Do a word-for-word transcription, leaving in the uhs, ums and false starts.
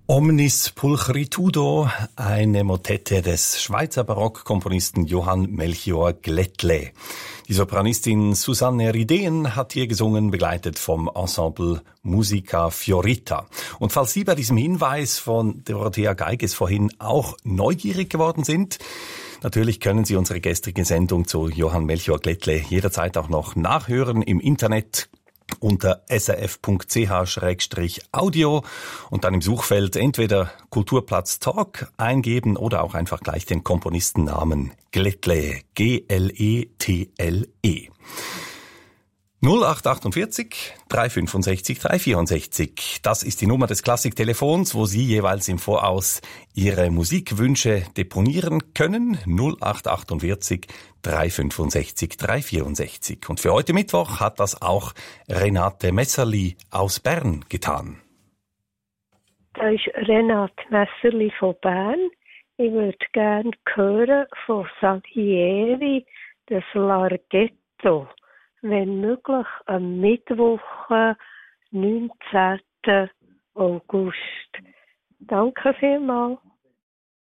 Omnis pulchritudo, eine Motette des Schweizer Barockkomponisten Johann Melchior Glättle. Die Sopranistin Susanne Rideen hat hier gesungen, begleitet vom Ensemble Musica Fiorita. Und falls Sie bei diesem Hinweis von Dorothea Geiges vorhin auch neugierig geworden sind, natürlich können Sie unsere gestrige Sendung zu Johann Melchior Glättle jederzeit auch noch nachhören im Internet unter s r f punkt c h slash audio und dann im Suchfeld entweder Kulturplatz Talk eingeben oder auch einfach gleich den Komponistennamen Glättle, G L E T L E. null acht achtundvierzig, drei fünfundsechzig, drei vierundsechzig. Das ist die Nummer des Klassiktelefons, wo Sie jeweils im Voraus Ihre Musikwünsche deponieren können. null acht achtundvierzig, drei fünfundsechzig, drei vierundsechzig. Und für heute Mittwoch hat das auch Renate Messerli aus Bern getan. Da ist Renate Messerli von Bern. Ich würde gerne hören von Salieri, das Larghetto. Wenn möglich, am Mittwoch, neunzehnten August. Danke vielmals.